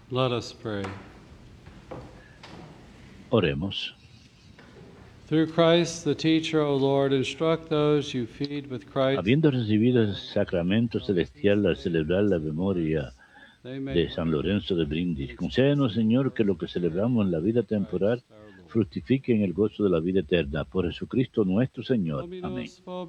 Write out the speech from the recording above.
Let us pray. Oremos. Through Christ the teacher, O Lord, instruct those you feed with Christ. Habiendo recibido el sacramento celestial al celebrar la memoria They may de San Lorenzo de Brindis, concédenos, Señor, que lo que celebramos en la vida temporal fructifique en el gozo de la vida eterna. Por Jesucristo nuestro Señor. Amén.